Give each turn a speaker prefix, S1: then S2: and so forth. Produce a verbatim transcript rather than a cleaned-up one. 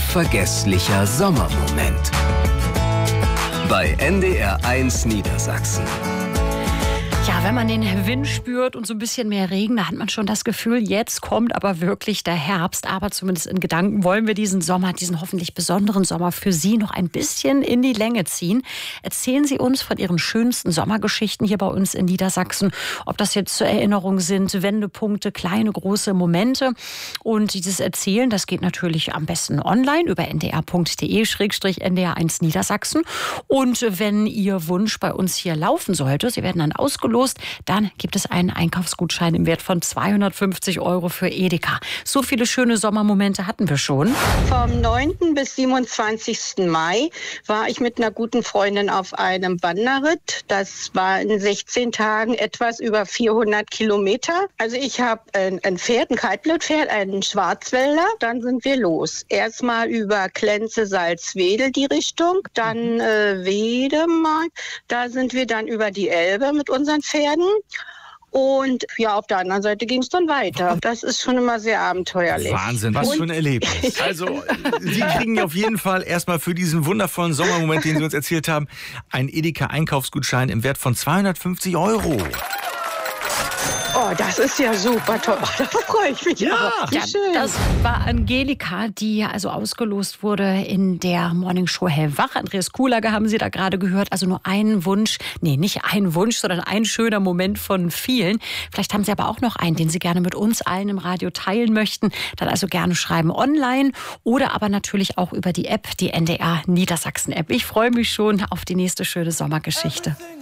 S1: unvergesslicher Sommermoment. Bei N D R eins Niedersachsen.
S2: Ja, wenn man den Wind spürt und so ein bisschen mehr Regen, da hat man schon das Gefühl, jetzt kommt aber wirklich der Herbst. Aber zumindest in Gedanken wollen wir diesen Sommer, diesen hoffentlich besonderen Sommer für Sie noch ein bisschen in die Länge ziehen. Erzählen Sie uns von Ihren schönsten Sommergeschichten hier bei uns in Niedersachsen. Ob das jetzt Erinnerungen sind, Wendepunkte, kleine, große Momente. Und dieses Erzählen, das geht natürlich am besten online über n d r punkt d e schrägstrich n d r eins Niedersachsen. Und wenn Ihr Wunsch bei uns hier laufen sollte, Sie werden dann ausgelost, dann gibt es einen Einkaufsgutschein im Wert von zweihundertfünfzig Euro für Edeka. So viele schöne Sommermomente hatten wir schon.
S3: Vom neunten bis siebenundzwanzigsten Mai war ich mit einer guten Freundin auf einem Wanderritt. Das war in sechzehn Tagen etwas über vierhundert Kilometer. Also ich habe ein, ein Pferd, ein Kaltblutpferd, einen Schwarzwälder. Dann sind wir los. Erstmal über Klenze, Salzwedel die Richtung. Dann äh, Wedemark. Da sind wir dann über die Elbe mit unseren Pferden. Und ja, auf der anderen Seite ging es dann weiter. Das ist schon immer sehr abenteuerlich.
S4: Wahnsinn, was für ein Erlebnis. Also, Sie kriegen auf jeden Fall erstmal für diesen wundervollen Sommermoment, den Sie uns erzählt haben, einen Edeka-Einkaufsgutschein im Wert von zweihundertfünfzig Euro.
S3: Oh, das ist ja super toll. Oh, da freue ich mich.
S4: Ja,
S3: aber.
S2: Ja,
S3: schön.
S2: das war Angelika, die also ausgelost wurde in der Morningshow Hellwach. Andreas Kuhlager haben Sie da gerade gehört. Also nur ein Wunsch, nee, nicht ein Wunsch, sondern ein schöner Moment von vielen. Vielleicht haben Sie aber auch noch einen, den Sie gerne mit uns allen im Radio teilen möchten. Dann also gerne schreiben online oder aber natürlich auch über die App, die N D R Niedersachsen App. Ich freue mich schon auf die nächste schöne Sommergeschichte.